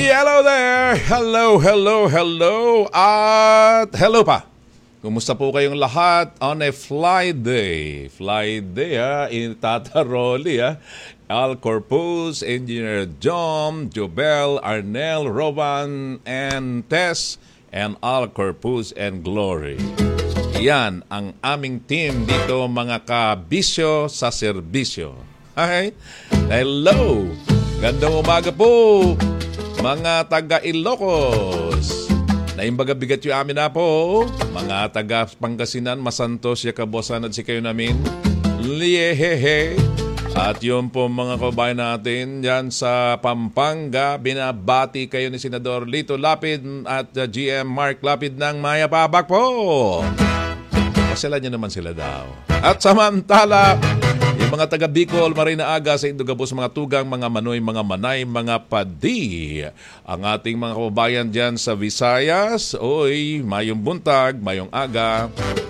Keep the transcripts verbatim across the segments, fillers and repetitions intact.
Hello there! Hello, hello, hello! At hello pa! Kumusta po kayong lahat on a fly day? Fly day ha, in Tataroli ha. Al Corpus, Engineer John, Jobel, Arnel, Roban, and Tess, and Al Corpus and Glory. Yan ang aming team dito mga kabisyo sa serbisyo. Hi! Hello! Gandang umaga po! Mga taga Ilocos, naimbaga bigat yung amin na po. Mga taga Pangasinan, Masantos, Yakabosan at si kayo namin. Lihehehe. At yun po mga kabayan natin dyan sa Pampanga, binabati kayo ni Senador Lito Lapid at uh, G M Mark Lapid ng Mayapabak po. Pasila nyo naman sila daw. At samantala, yung mga taga Bicol, Marina Aga, sa Indogabos, mga tugang, mga manoy, mga manay, mga padi. Ang ating mga kababayan dyan sa Visayas, oy, mayong buntag, mayong aga.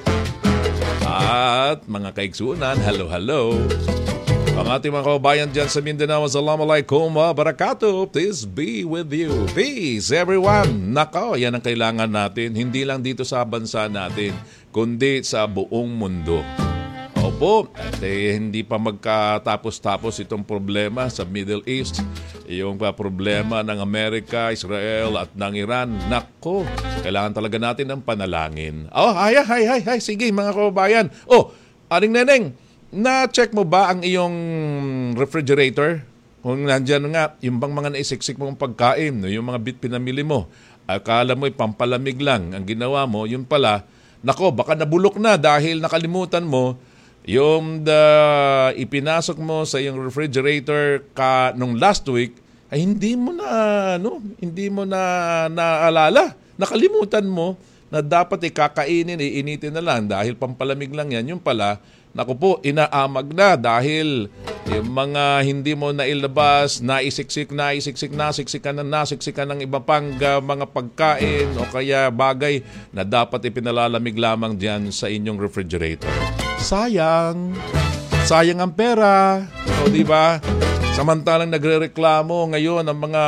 At mga kaigsunan, hello, hello. Ang ating mga kababayan dyan sa Mindanao, assalamualaikum wa barakatuh. Peace be with you. Peace, everyone. Nako, yan ang kailangan natin. Hindi lang dito sa bansa natin, kundi sa buong mundo. Opo, at eh, hindi pa magkatapos-tapos itong problema sa Middle East. Yung pa problema ng Amerika, Israel at ng Iran. Nako, kailangan talaga natin ng panalangin. Oh, hay, hay, hay, hay. Sige mga kababayan. Oh, aring neneng, na-check mo ba ang iyong refrigerator? Kung nandyan nga, yung bang mga naisiksik mong pagkain, no? Yung mga bit pinamili mo, akala mo ay pampalamig lang. Ang ginawa mo, yun pala, nako, baka nabulok na dahil nakalimutan mo yung the, ipinasok mo sa iyong refrigerator ka nung last week, ay hindi mo na, no? Hindi mo na naalala. Nakalimutan mo na dapat ikakainin, iinitin na lang dahil pampalamig lang yan. Yung pala, naku po, inaamag na dahil yung mga hindi mo nailabas, naisiksik, naisiksik, nasiksikan na nasiksikan ng iba pang uh, mga pagkain o kaya bagay na dapat ipinalalamig lamang dyan sa inyong refrigerator. Sayang. Sayang ang pera. O, di ba? Samantalang nagrereklamo ngayon ang mga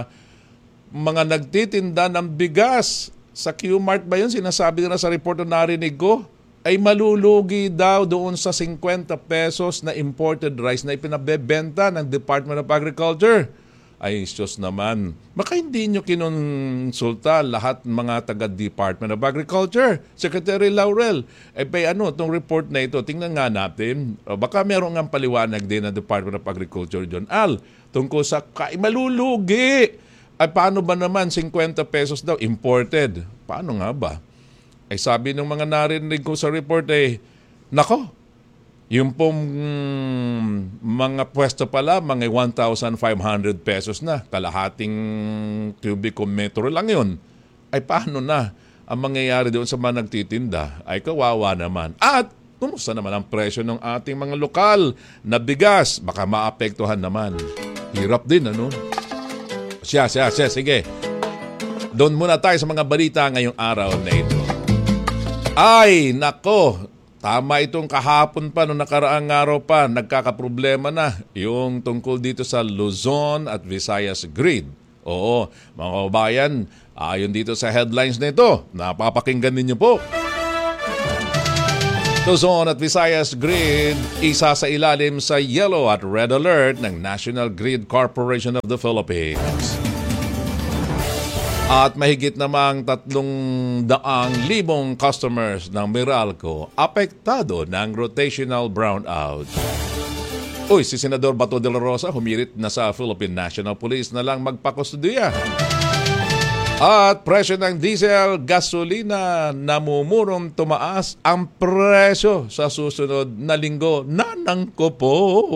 mga nagtitinda ng bigas. Sa Q-Mart ba yun? Sinasabi na sa report na narinig ko, ay malulugi daw doon sa fifty pesos na imported rice na ipinabebenta ng Department of Agriculture. Ay, Diyos naman. Baka hindi nyo kinonsulta lahat mga taga-Department of Agriculture. Secretary Laurel, eh pa ano, itong report na ito, tingnan nga natin. O, baka meron nga paliwanag din ng Department of Agriculture, John Al, tungkol sa kay malulugi. Ay, paano ba naman fifty pesos daw imported? Paano nga ba? Ay sabi ng mga narinig ko sa report eh, nako, yung pong mm, mga pwesto pala, mga one thousand five hundred pesos na, kalahating cubic metro lang yun. Ay paano na ang mangyayari doon sa mga nagtitinda? Ay kawawa naman. At kumusta naman ang presyo ng ating mga lokal na bigas? Baka maapektuhan naman. Hirap din, ano? Siya, siya, siya, sige. Doon muna tayo sa mga balita ngayong araw na ito. Ay, nako, tama itong kahapon pa, noong nakaraang araw pa, nagkakaproblema na yung tungkol dito sa Luzon at Visayas Grid. Oo, mga kababayan, ayon dito sa headlines na ito, napapakinggan ninyo po. Luzon at Visayas Grid, isa sa ilalim sa yellow at red alert ng National Grid Corporation of the Philippines. At mahigit namang tatlong daang libong customers ng Meralco apektado ng rotational brownout. Uy, si Senador Bato de la Rosa humirit na sa Philippine National Police na lang magpakustudiya. At presyo ng diesel, gasolina, namumurong tumaas ang presyo sa susunod na linggo. Nanang ko po!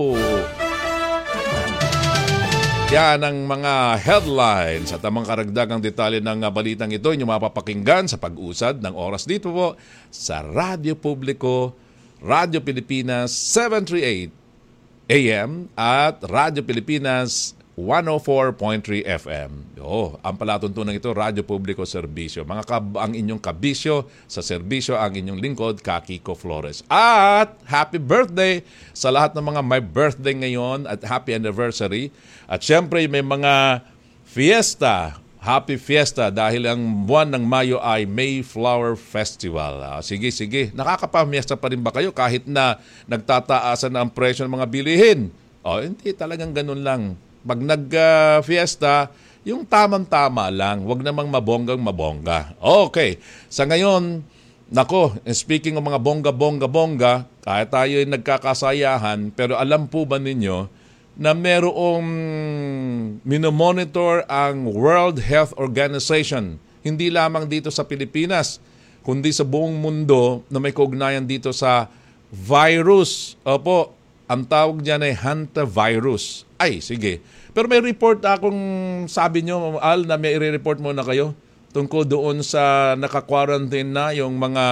Yan ang mga headlines at ang mga karagdagang detalye ng balitang ito inyong mapapakinggan sa pag-usad ng oras dito po sa Radyo Publiko, Radyo Pilipinas seven thirty-eight A M at Radyo Pilipinas one oh four point three F M. Oh, ang palatuntunan ito, Radyo Publiko Serbisyo. Mga kab- ang inyong kabisyo sa serbisyo, ang inyong lingkod, Kakiko Flores. At happy birthday sa lahat ng mga may birthday ngayon at happy anniversary. At syempre may mga Fiesta. Happy Fiesta dahil ang buwan ng Mayo ay Mayflower Festival. Ah, sige, sige. Nakakapamiesta pa rin ba kayo kahit na nagtataasan na ang presyo ng mga bilihin? O, hindi talagang ganun lang. Pag nag-fiesta, yung tamang-tama lang. Huwag namang mabonggang mabongga. Okay. Sa ngayon, nako, speaking ng mga bongga-bongga-bongga, kahit tayo ay nagkakasayahan, pero alam po ba ninyo na merong minomonitor ang World Health Organization, hindi lamang dito sa Pilipinas, kundi sa buong mundo na may kaugnayan dito sa virus. Opo, ang tawag dyan ay hantavirus. Ay, sige. Pero may report akong sabi nyo, Al, na may i-report muna kayo tungkol doon sa naka-quarantine na yung mga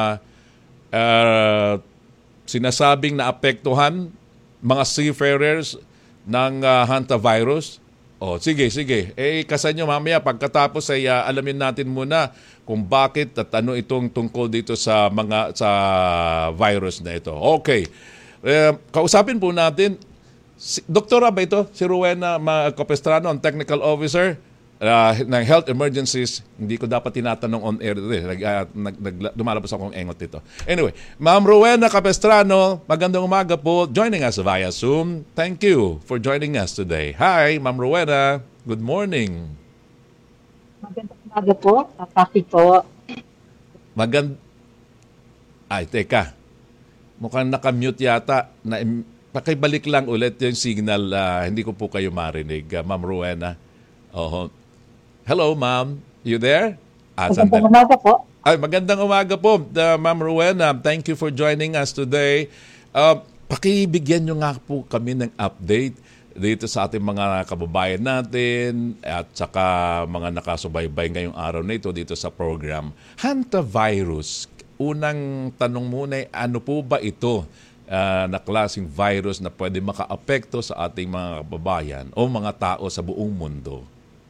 uh, sinasabing na apektuhan, mga seafarers ng uh, hantavirus. O, sige, sige. Eh, kasan nyo mamaya, pagkatapos ay uh, alamin natin muna kung bakit at ano itong tungkol dito sa mga sa virus na ito. Okay. Eh, kausapin po natin, si, doktora ba ito? Si Rowena Capestrano, ang technical officer uh, ng Health Emergencies. Hindi ko dapat tinatanong on air. Nag, uh, nag, nag, lumalabas akong engot dito. Anyway, Ma'am Rowena Capestrano, magandang umaga po. Joining us via Zoom. Thank you for joining us today. Hi, Ma'am Rowena. Good morning. Magandang umaga po. Kapaki po. Magand... Ay, teka. Mukhang nakamute yata. Na, pakibalik lang ulit yung signal. Uh, hindi ko po kayo marinig, uh, Ma'am Rowena. Oh, hello, ma'am. You there? Ah, magandang umaga po. Ay, magandang umaga po, uh, Ma'am Rowena. Thank you for joining us today. Uh, pakibigyan nyo nga po kami ng update dito sa ating mga kababayan natin at saka mga nakasubaybay ngayong araw na ito dito sa program. Hantavirus. Unang tanong muna ay ano po ba ito uh, na klaseng virus na pwede maka-apekto sa ating mga kababayan o mga tao sa buong mundo?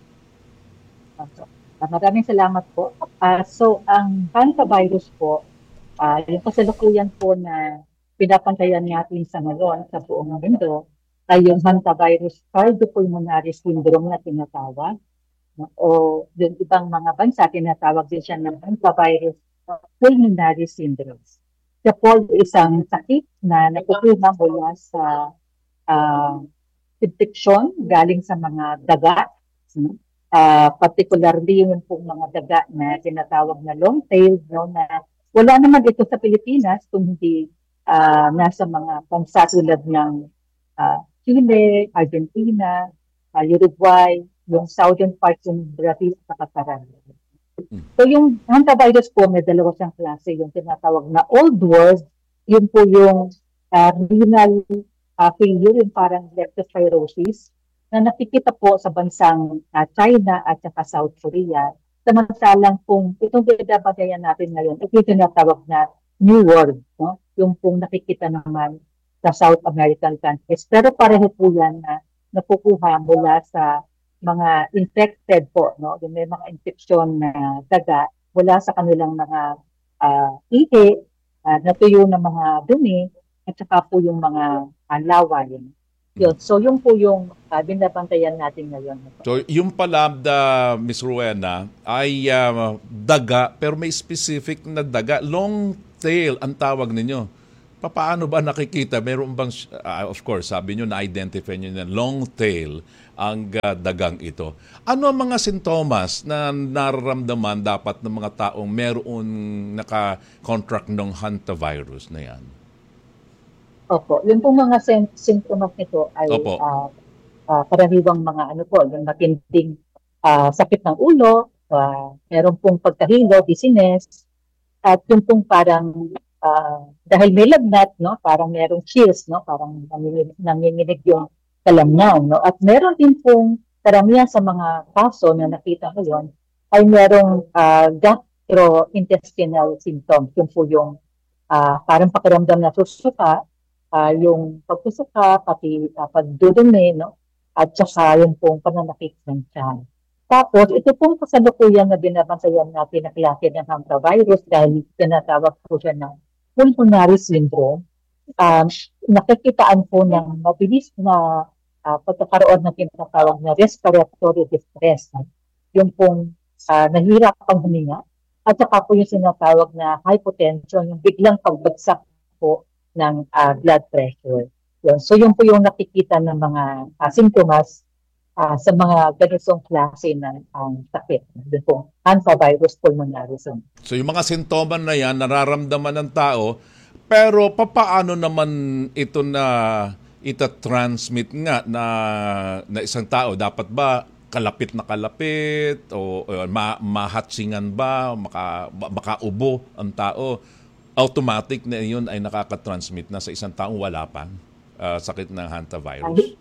Uh, maraming salamat po. Uh, so, ang hantavirus po, uh, yung kasalukuyan po na pinapantayan natin sa ngayon sa buong mundo ay yung hantavirus cardiopulmonary syndrome na tinatawag. O yung ibang mga bansa, tinatawag din siya ng hantavirus pulmonary syndrome. Siya po isang sakit na nakukuha mula sa uh, infection galing sa mga daga. Uh, particularly yung pong mga daga na tinatawag na long tail, no, na wala naman ito sa Pilipinas kung hindi uh, nasa mga bansa tulad ng uh, Chile, Argentina, uh, Uruguay, yung southern parts ng Brazil at Caribbean. So yung hantavirus po, may dalawa siyang klase, yung tinatawag na old world, yun po yung uh, renal uh, failure, yung parang leptospirosis, na nakikita po sa bansang uh, China at saka South Korea. Samantalang kung itong binabantayan natin ngayon, ito yung tinatawag na New World, no? Yung pong nakikita naman sa South American countries. Pero pareho po yan na nakukuha mula sa mga infected po, no? Yung may mga infeksyon na daga mula sa kanilang mga uh, ihi, uh, natuyo ng mga dumi, at saka po yung mga uh, laway. Yun. So, yung po yung uh, binabantayan natin ngayon. So, yung pala, the, Miss Rowena, ay uh, daga, pero may specific na daga. Long tail ang tawag ninyo. Paano ba nakikita? Meron bang, uh, of course, sabi nyo, na-identify nyo na long tail ang uh, dagang ito. Ano ang mga sintomas na nararamdaman dapat ng mga taong meron naka-contract ng hantavirus na yan? Opo. Yung pong mga sim- sintomas nito ay uh, uh, karaniwang mga ano po, yung matinding uh, sakit ng ulo, uh, meron pong pagkahilo, dizziness, at yung pong parang uh, dahil may lagnat, no, parang merong chills, no, parang nanginginig, nanginginig yung kalamnan, no, at meron din pong karamihan sa mga kaso na nakita ngayon ay merong uh, gastrointestinal symptoms, yung po yung uh, parang pakiramdam na susuka, uh, yung pagsusuka, pati uh, pagdudumi, no, at saka yung pong pananakit ng tiyan. Tapos, ito pong kasalukuyan na binabantayan natin na klase ng hantavirus dahil tinatawag po siya ng pulmonary syndrome. Um, nakikitaan po ng mabilis na uh, pagkakaroon ng tinatawag na respiratory distress. No? Yung pong uh, nahirap pang huminga at saka po yung sinatawag na hypotension, yung biglang pagbagsak po ng uh, blood pressure. Yun. So yun po yung nakikita ng mga uh, sintomas uh, sa mga ganitong klase ng um, sakit. Doon po, hantavirus pulmonaris. So yung mga sintomas na yan, nararamdaman ng tao, pero papaano naman ito na ita-transmit nga na, na isang tao? Dapat ba kalapit na kalapit o, o ma, mahatsingan ba, maka, makaubo ang tao? Automatic na yun ay nakaka-transmit na sa isang taong wala pang uh, sakit ng hantavirus?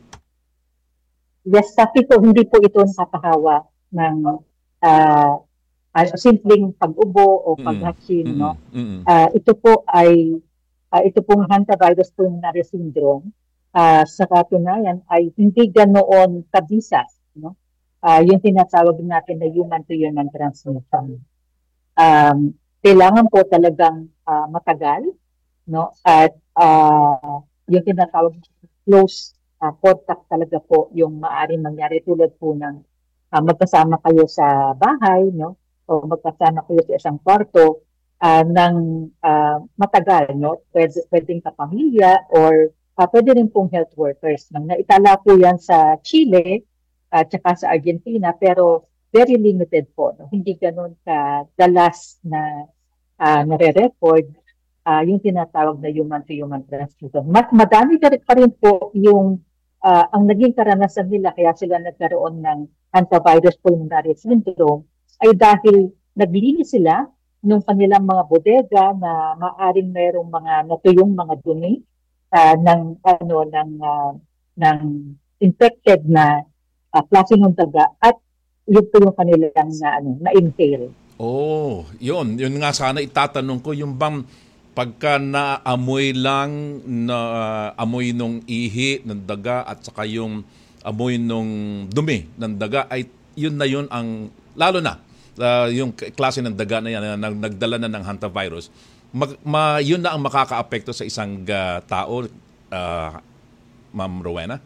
Yes, sakit po, hindi po ito nakakahawa ng uh, uh, simpleng pag-ubo o paghatsin. Mm-hmm. No? Mm-hmm. Uh, ito po ay uh, ito pong hantavirus pulmonary syndrome. Uh, sa katunayan ay hindi ganoon kabisa. No? Uh, yung tinatawag natin na human-to-human transmission. Um, kailangan po talagang uh, matagal, no? At uh, yung tinatawag close uh, contact talaga po yung maaaring mangyari tulad po ng uh, magkasama kayo sa bahay, no? O magkasama kayo sa isang kwarto uh, ng uh, matagal, no? Pwede, pwedeng kapamilya or uh, pwede rin pong health workers. No? Naitala po yan sa Chile at uh, saka sa Argentina, pero very limited po. No? Hindi ganun kadalas na uh, nare-record uh, yung tinatawag na human-to-human transmission. Mas madami pa rin po yung uh, ang naging karanasan nila kaya sila nagkaroon ng hantavirus pulmonary syndrome ay dahil naglinis sila ng kanilang mga bodega na maaring mayroong mga natuyong mga dumi uh, ng ano ng uh, ng infected na uh, klase ng daga at yun po yung kanilang na, ano, na-inhale. Oh, yun. Yun nga sana itatanong ko, yung bang pagka naamoy lang na uh, amoy nung ihi ng daga at saka yung amoy nung dumi ng daga, ay yun na yun ang, lalo na, uh, yung klase ng daga na yan na nagdala na ng hantavirus, mag, ma, yun na ang makaka-apekto sa isang uh, tao, uh, Ma'am Rowena?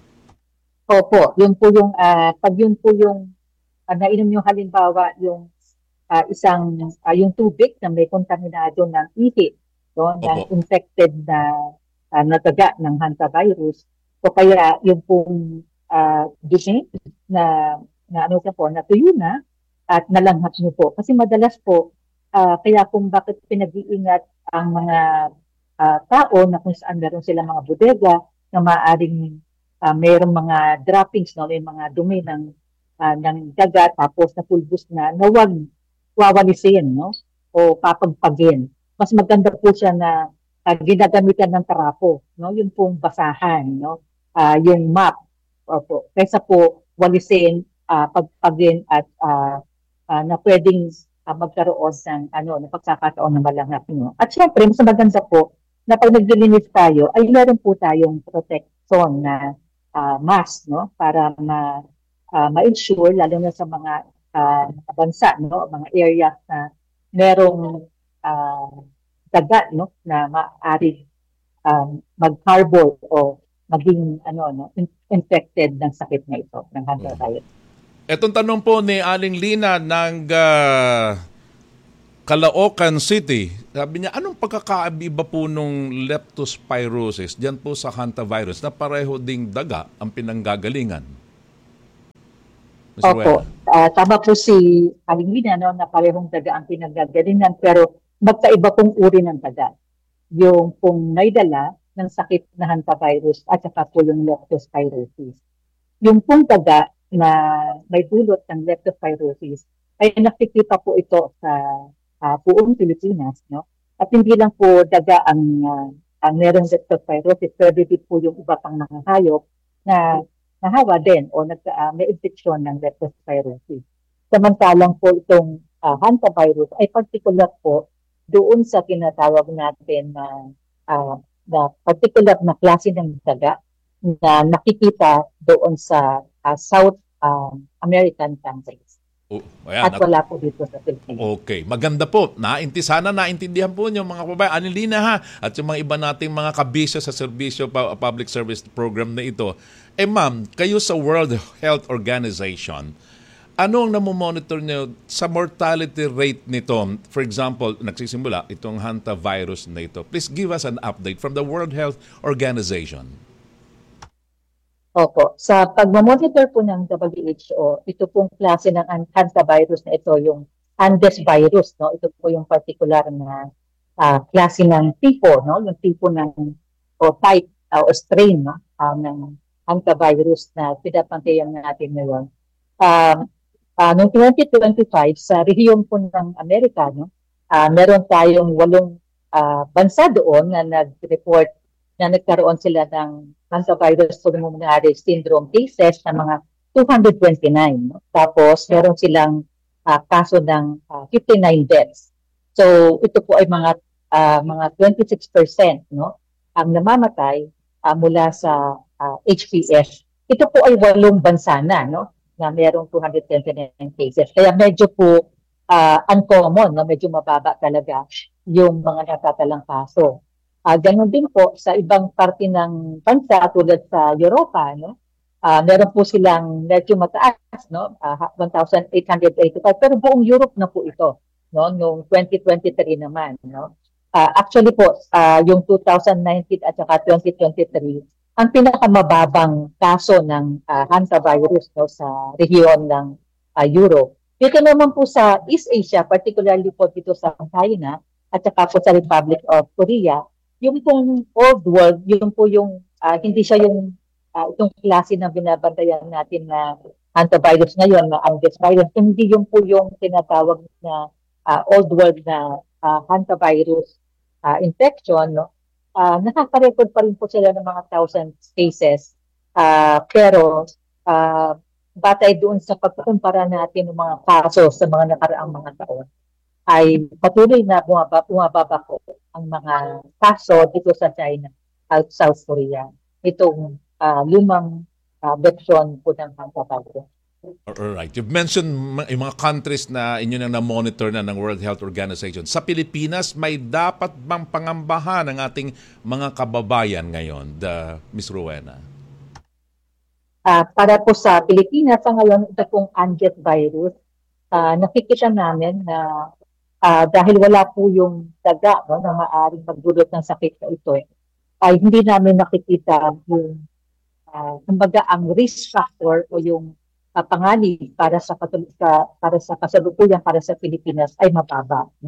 Opo, yun po yung, uh, pag yun po yung uh, nainom yung halimbawa yung uh, isang, uh, yung tubig na may kontaminado ng ihi, no, ng infected na uh, nataga ng hantavirus, o kaya yung pong uh, dumi na, na ano siya po, natuyo na at nalanghap niyo po. Kasi madalas po, uh, kaya kung bakit pinag-iingat ang mga uh, tao na kung saan meron silang mga bodega na maaaring uh, mayroong mga droppings, no, yung mga dumi ng uh, ng daga tapos napulbos na na huwag wawalisin, no, o papagpagin. Mas maganda po siya na uh, ginagamitan ng tarapo, no, yung pong basahan, no, uh, yung map, opo, kaysa po walisin, uh, pagpagin at uh, uh, na pwedeng uh, magkaroon ng ano, na pagkakataon na malanghap, no. At syempre, mas maganda po na pag naglilinis tayo, ay meron po tayong protection na uh, mask, no, para ma, uh, ma-ensure, lalo na sa mga uh, bansa, no, mga areas na merong uh, daga, no, na maaari um, mag-harbor o maging ano, no, infected ng sakit na ito, ng hantavirus. Etong tanong po ni Aling Lina ng uh, Caloocan City. Sabi niya, anong pagkakaiba po nung leptospirosis diyan po sa hantavirus na pareho ding daga ang pinanggagalingan? Mister Opo. Uh, tama po si Aling Lina, no, na parehong daga ang pinanggagalingan pero magkaiba pong uri ng daga. Yung pong naidala ng sakit na hantavirus at saka po yung leptospirosis. Yung pong daga na may dulot ng leptospirosis ay nakikita po ito sa uh, buong Pilipinas, no? At hindi lang po daga ang uh, ang merong leptospirosis, pwede din po yung iba pang mga hayop na nahawa din o nag, uh, may infeksyon ng leptospirosis. Samantalang po itong uh, hantavirus ay particular po doon sa tinatawag natin na uh, na particular na klase ng daga na nakikita doon sa uh, South uh, American countries. Oh, ayan, at at wala po dito sa Pilipinas. okay, maganda po. Nainti sana naintindihan po niyo mga kababayan. Anilina ha at yung mga iba nating mga kabisyo sa serbisyo pa, public service program na ito. Eh ma'am, kayo sa World Health Organization, ano ang namomonitor niyo sa mortality rate nito? For example, nagsisimula itong hantavirus na ito. Please give us an update from the World Health Organization. Opo. Sa pagmamonitor po ng W H O, ito pong klase ng an- hantavirus na ito, yung Andes virus, no? Ito po yung particular na ah, klase ng tipo, no? Yung tipo ng o type ah, o strain, no? Ah, ng hantavirus na pinapantayan natin ngayon. Um, ah, noong twenty twenty-five, sa rehiyon po ng Amerika, no? Ah, meron tayong walong ah, bansa doon na nag-report na nagkaroon sila ng hantavirus pulmonary syndrome cases na mga two hundred twenty-nine. No? Tapos meron silang ah, kaso ng ah, fifty-nine deaths. So ito po ay mga ah, mga twenty-six percent, no, ang namamatay ah, mula sa ah, H P S. Ito po ay walong bansa na, no, na merong two hundred twenty-nine cases. Kaya medyo po ah, uncommon, no, medyo mababa talaga yung mga natatalang kaso. Ah, ganun din po sa ibang parte ng bansa tulad sa Europa, no? Ah, meron po silang medyo mataas, no? Ah, one thousand eight hundred eighty-five, pero buong Europe na po ito, no? Noong twenty twenty-three naman, no? Ah, actually po, ah, yung two thousand nineteen at saka twenty twenty-three, ang pinakamababang kaso ng ah, hantavirus, no, sa rehiyon ng ah, Europe. Dito naman po sa East Asia, particularly po dito sa China at saka po sa Republic of Korea, yung pong old world, yung po yung, ah, hindi siya yung ah, itong klase na binabantayan natin na hantavirus ngayon, na Andes virus, hindi yung po yung tinatawag na ah, old world na ah, hantavirus ah, infection, no? Ah, nakaka-record pa rin po sila ng mga thousand cases, ah, pero ah, batay doon sa pagkukumpara natin ng mga kaso sa mga nakaraang mga taon, ay patuloy na bumaba, bumababa po ang mga kaso dito sa China at South Korea. Itong ah, lumang uh, versyon po ng hantavirus. Alright. You've mentioned ma- yung mga countries na inyo na na-monitor na ng World Health Organization. Sa Pilipinas, may dapat bang pangambahan ng ating mga kababayan ngayon, the Miss Rowena? Ah, para po sa Pilipinas, sa ngayon, ito pong Andes virus, ah, nakikita namin na ah, dahil wala po yung daga, no, na maaaring magdulot ng sakit na ito, eh, ay hindi namin nakikita yung, ah, kumbaga, ang risk factor o yung ah, panganib para sa, katul- sa para sa kasalukuyan para sa Pilipinas ay mababa. No?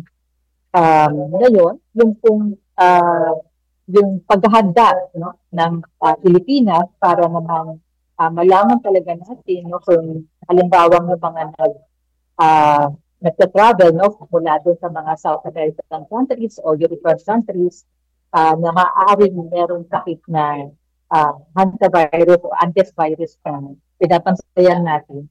Um, ngayon, yung pong ah, yung paghahanda, no, ng ah, Pilipinas para naman ah, malaman talaga natin, no, kung halimbawa ng mga nag uh, nagta-travel, no, mula doon sa mga South American countries o European countries ah, na maaaring merong sakit na ah, hantavirus o Andes virus na pinapansayan natin,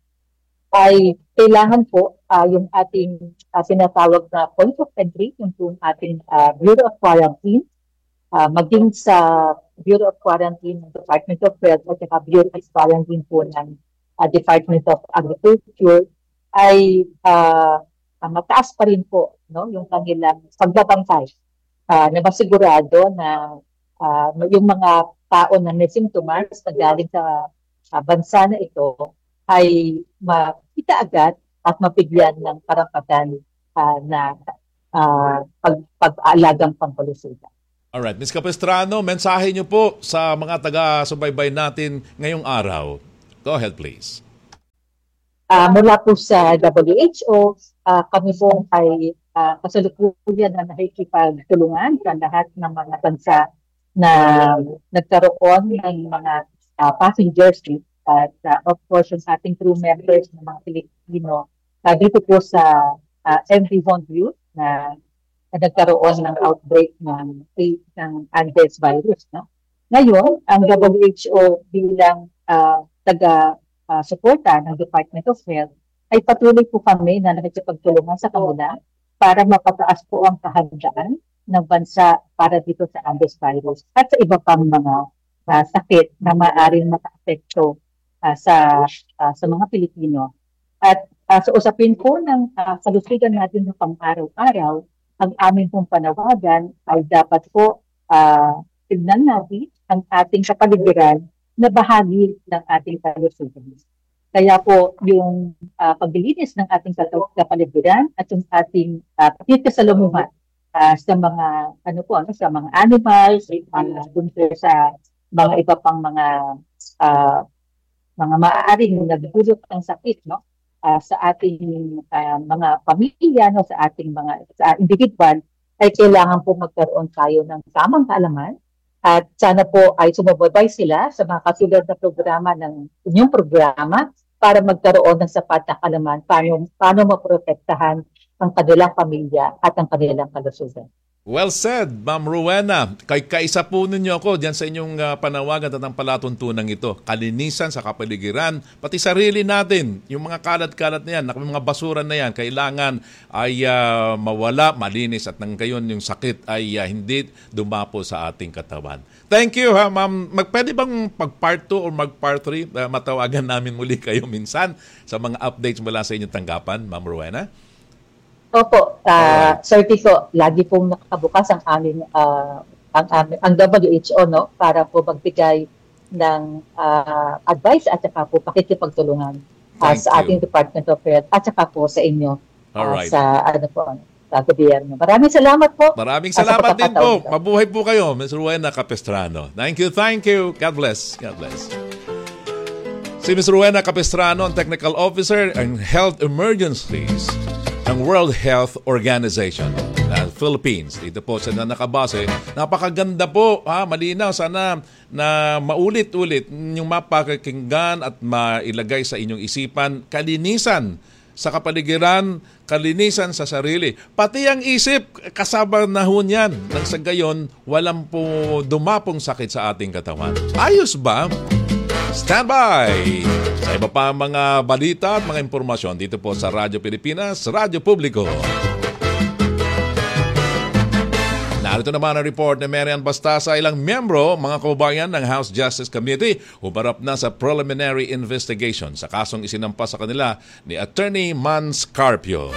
ay kailangan po ah, yung ating ah, sinatawag na point of entry, yung po ating ah, Bureau of Quarantine, ah, maging sa Bureau of Quarantine ng Department of Health at saka Bureau of Quarantine po ng ah, Department of Agriculture, ay ah, ah, mataas pa rin po, no, yung kanilang pagbabantay ah, na masigurado na ah, yung mga tao na may symptoms na galing sa ah, bansa na ito ay makita agad at mapigyan ng karapatan ah, na ah, pag, pag-aalagang pangkalusugan. Alright. Miss Capistrano, mensahe niyo po sa mga taga-subaybay natin ngayong araw. Go ahead, please. Ah, mula po sa W H O, ah, kami po ay ah, kasalukuyan na nakikipagtulungan sa lahat ng mga bansa na nagkaroon ng mga ah, passengers at ah, of course yung ating crew members ng mga Pilipino ah, dito po sa ah, M V Honolulu na, na nagkaroon ng outbreak ng, ng Andes virus. No? Ngayon, ang W H O bilang ah, taga uh, suporta ng Department of Health, ay patuloy po kami na nakikipagtulungan sa kanila para mapataas po ang kahandaan ng bansa para dito sa Andes virus at sa iba pang mga uh, sakit na maaaring maka-apekto uh, sa, uh, sa mga Pilipino. At Uh, sa usapin po ng uh, kalusugan natin ng pang-araw-araw, ang amin pong panawagan ay dapat po uh, tignan natin ang ating kapaligiran na bahagi ng ating kalusugan. Kaya po yung uh, paglilinis ng ating kapaligiran at yung ating uh, pakikasalamuhan uh, sa mga ano po ano sa mga animals, uh, sa mga iba pang mga uh, mga maaaring nagdulot ng sakit, no? Uh, sa ating uh, mga pamilya, no, sa ating mga sa individual, ay kailangan po magkaroon tayo ng tamang kaalaman at sana po ay sumubaybay sila sa mga kasulad na programa ng inyong programa para magkaroon ng sapat na kaalaman paano, paano maprotektahan ang kanilang pamilya at ang kanilang kalusugan. Well said, Ma'am Rowena. Kay kaisa po ninyo ako diyan sa inyong uh, panawagan at ang palatuntunan ito. Kalinisan sa kapaligiran, pati sarili natin. Yung mga kalat-kalat na yan, mga basura na yan, kailangan ay uh, mawala, malinis at nang gayon yung sakit ay uh, hindi dumapo sa ating katawan. Thank you, ha, Ma'am. Magpwede bang pag-part two or mag-part three? Uh, matawagan namin muli kayo minsan sa mga updates mula sa inyong tanggapan, Ma'am Rowena? Opo, uh, Sir Tico, lagi pong nakabukas ang aming uh, ang, aming, ang W H O, no, para po magbigay ng uh, advice at saka po pakikipagtulungan uh, sa ating Department of Health at saka po sa inyo uh, sa ano po sa gobyerno. Maraming salamat po. Maraming salamat din po. Mabuhay po kayo, Miz Rowena Capistrano. Thank you, thank you. God bless. God bless. Si Miz Rowena Capistrano, ang Technical Officer ng Health Emergencies ng World Health Organization ng Philippines. Dito po siya na nakabase. Napakaganda po, ha? Malinaw. Sana na maulit-ulit yung mapakinggan at mailagay sa inyong isipan. Kalinisan sa kapaligiran, kalinisan sa sarili. Pati ang isip, kasama na ho niyan. Nang sa gayon, walang po dumapong sakit sa ating katawan. Ayos ba? Stand by! Sa iba pa mga balita at mga impormasyon dito po sa Radyo Pilipinas, Radyo Publiko. Narito naman ang report ni Marian Bastasa, ilang miyembro, mga kababayan ng House Justice Committee, humarap na sa preliminary investigation sa kasong isinampa sa kanila ni Attorney Mans Carpio.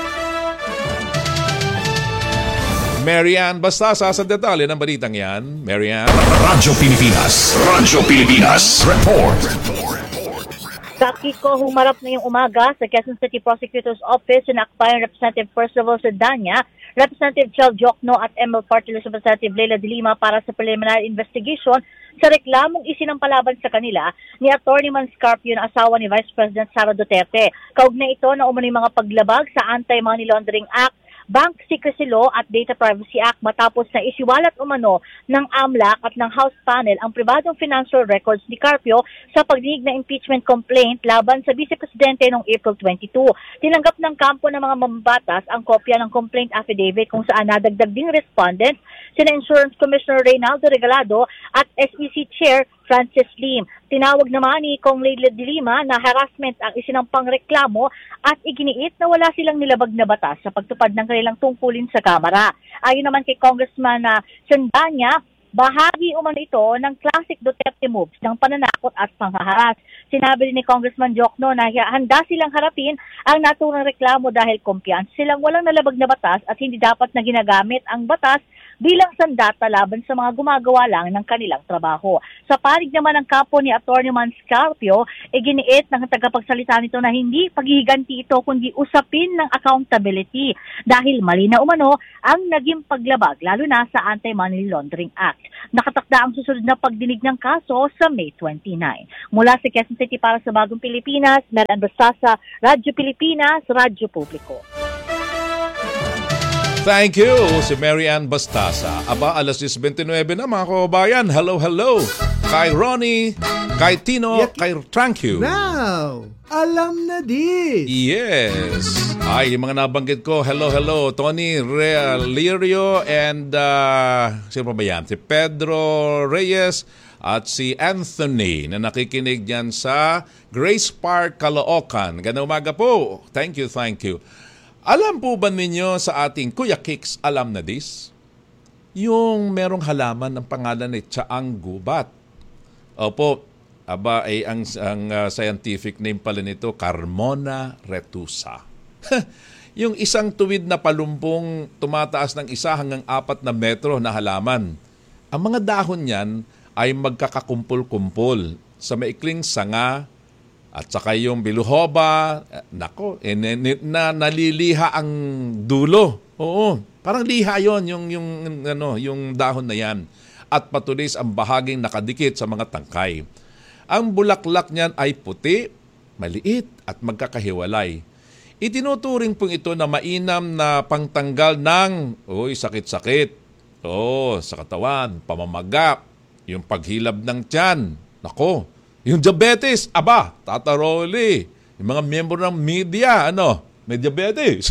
Marian Bastasa sa detalye ng balitang yan. Marian. Radyo Pilipinas. Radyo Pilipinas. Report. Sa Kiko, humarap na yung umaga sa Quezon City Prosecutor's Office na Akbayan Representative Percival Sedanya, Representative Chel Jokno at M L Party List Representative Leila de Lima para sa preliminary investigation sa reklamong isinampalaban sa kanila ni Attorney Mans Carpio na asawa ni Vice President Sara Duterte. Kaugnay ito na umano'y mga paglabag sa Anti-Money Laundering Act, Bank Secrecy Law at Data Privacy Act matapos na isiwalat umano ng AMLAC at ng House Panel ang pribadong financial records ni Carpio sa pagdinig na impeachment complaint laban sa Vice Presidente noong April twenty-two. Tinanggap ng kampo ng mga mambatas ang kopya ng complaint affidavit kung saan nadagdag ding respondents sina Insurance Commissioner Reynaldo Regalado at S E C Chair Francis Lim. Tinawag naman ni Kong Leila de Lima na harassment ang isinampang reklamo at iginiit na wala silang nilabag na batas sa pagtupad ng kanilang tungkulin sa Kamara. Ayon naman kay Congressman uh, Sandanya, bahagi umano ito ng classic Duterte moves ng pananakot at panghaharas. Sinabi ni Congressman Jokno na handa silang harapin ang naturang reklamo dahil kumpiyansa silang walang nalabag na batas at hindi dapat na ginagamit ang batas bilang sandata laban sa mga gumagawa lang ng kanilang trabaho. Sa panig naman ng kapo ni Attorney Mans Carpio, iginiit ng tagapagsalita nito na hindi paghihiganti ito kundi usapin ng accountability dahil mali na umano ang naging paglabag lalo na sa Anti-Money Laundering Act. Nakatakda ang susunod na pagdinig ng kaso sa May twenty-nine. Mula sa Quezon City para sa Bagong Pilipinas, Marian Bastasa, Radyo Pilipinas, Radyo Publiko. Thank you, si Marian Bastasa. Aba, alas diyes twenty-nine na mga kababayan. Hello, hello. Kay Ronnie, kay Tino, Yaki. Kay Thank you. Now, alam na this. Yes. Ay, yung mga nabanggit ko. Hello, hello. Tony Re- Lirio and uh, sino pa ba yan? Si Pedro Reyes at si Anthony na nakikinig dyan sa Grace Park, Caloocan. Ganda umaga po. Thank you, thank you. Alam po ba ninyo sa ating Kuya Kicks, alam na this? Yung merong halaman ng pangalan ni Chaang Gubat. Opo, aba ay ang, ang uh, scientific name pala nito, Carmona retusa. Yung isang tuwid na palumpong tumataas ng isa hanggang apat na metro na halaman. Ang mga dahon niyan ay magkakakumpul-kumpul sa maikling sanga at saka yung biluhoba, nako, eh, na naliliha ang dulo. Oo, parang liha yon yung, yung, ano, yung dahon na yan. At patulis ang bahaging nakadikit sa mga tangkay. Ang bulaklak niyan ay puti, maliit at magkakahiwalay. Itinuturing pong ito na mainam na pangtanggal ng uy, sakit-sakit. Oo, sa katawan, pamamaga, yung paghilab ng tiyan. Nako, yung diabetes, aba, tataroli. Yung mga miyembro ng media, ano, may diabetes.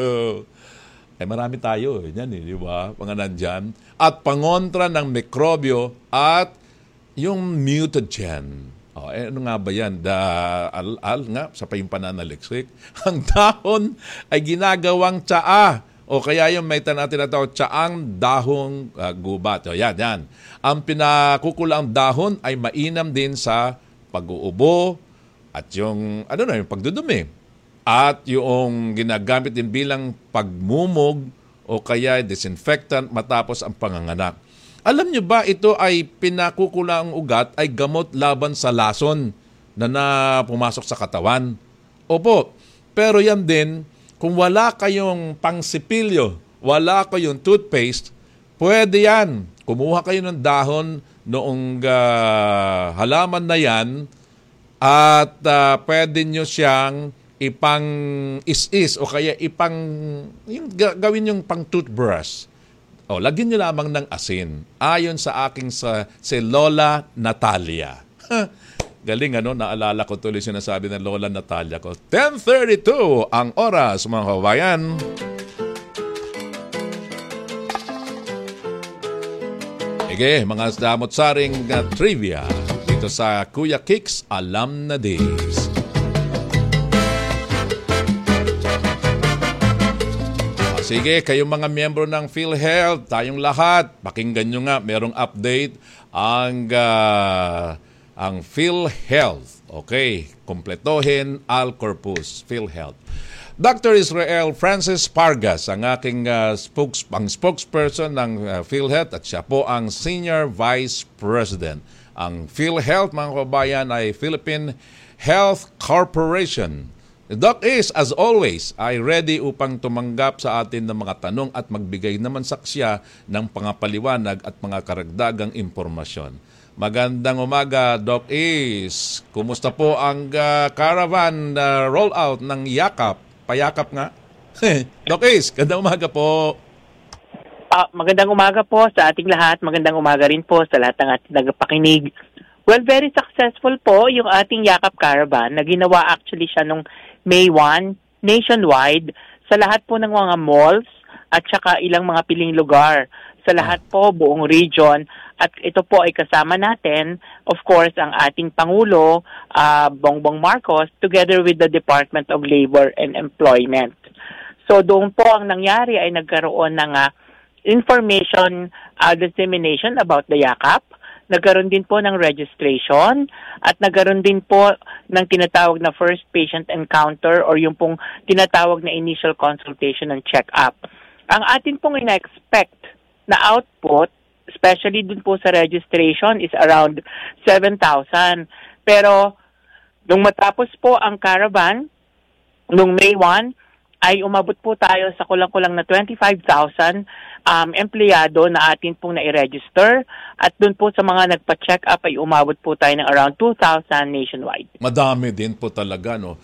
Ay marami tayo, yan eh, di ba? Mga nandyan. At pangontra ng mikrobyo at yung mutagen. Oh, eh, ano nga ba yan? Da, al, al nga, sa pa yung pananaliksik. Ang dahon ay ginagawang tsaa. O kaya yung may natin na ito, tsaang dahong uh, gubat. O yan, yan. Ang pinakukulang dahon ay mainam din sa pag-uubo at yung, ano na, yung pagdudumi. At yung ginagamit din bilang pagmumog o kaya disinfectant matapos ang panganganak. Alam nyo ba ito ay pinakukulang ugat ay gamot laban sa lason na, na pumasok sa katawan? Opo, pero yan din, kung wala kayong pangsipilyo, wala kayong toothpaste, pwede yan. Kumuha kayo ng dahon noong uh, halaman na yan at uh, pwede nyo siyang ipang is-is o kaya ipang yung, gawin yung pang toothbrush. O, lagyan nyo lamang ng asin. Ayon sa aking sa, si Lola Natalia. Galing ano, naalala ko tuloy sinasabi ng Lola Natalia ko. ten thirty-two ang oras, mga kabayan. Sige, mga damot-saring uh, trivia dito sa Kuya Kicks Alam na Days. Sige, kayong mga miyembro ng PhilHealth, tayong lahat, pakinggan nyo nga, merong update ang, uh, ang PhilHealth. Okay, kompletohin al corpus, PhilHealth. Doctor Israel Francis Pargas, ang aking uh, spokes, ang spokesperson ng uh, PhilHealth at siya po ang Senior Vice President. Ang PhilHealth, mga kabayan, ay Philippine Health Corporation. Doc is, as always, ay ready upang tumanggap sa atin ng mga tanong at magbigay naman saksya ng pangapaliwanag at mga karagdagang impormasyon. Magandang umaga, Doc Is. Kumusta po ang uh, caravan uh, rollout ng Yakap? Payakap nga. Doc Is, gandang umaga po. Uh, magandang umaga po sa ating lahat. Magandang umaga rin po sa lahat ng ating nagpakinig. Well, very successful po yung ating Yakap Caravan na ginawa actually siya nung May first, nationwide, sa lahat po ng mga malls at saka ilang mga piling lugar. Sa lahat po, buong region. At ito po ay kasama natin, of course, ang ating Pangulo, uh, Bongbong Marcos, together with the Department of Labor and Employment. So doon po ang nangyari ay nagkaroon ng uh, information uh, dissemination about the Yakap. Nagkaroon din po ng registration at nagkaroon din po ng tinatawag na first patient encounter or yung pong tinatawag na initial consultation and check-up. Ang atin pong ina-expect na output, especially dun po sa registration, is around seven thousand. Pero nung matapos po ang caravan, nung May first, ay umabot po tayo sa kulang-kulang na twenty-five thousand um, empleyado na atin pong na-register at doon po sa mga nagpa-check up ay umabot po tayo ng around two thousand nationwide. Madami din po talaga, no?